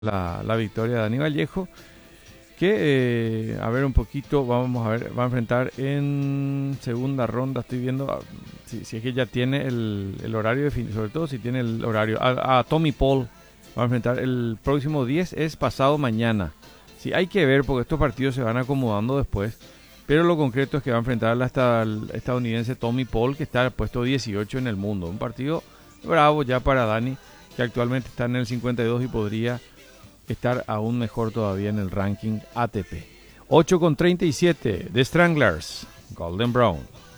la victoria de Dani Vallejo, que a ver un poquito, vamos a ver, va a enfrentar en segunda ronda, estoy viendo si es que ya tiene el horario definido, sobre todo si tiene el horario, a Tommy Paul va a enfrentar el próximo 10, es pasado mañana. Sí, hay que ver porque estos partidos se van acomodando después, pero lo concreto es que va a enfrentar hasta el estadounidense Tommy Paul, que está puesto 18 en el mundo, un partido bravo ya para Dani, que actualmente está en el 52 y podría estar aún mejor todavía en el ranking ATP. 8 con 37 de Stranglers, Golden Brown.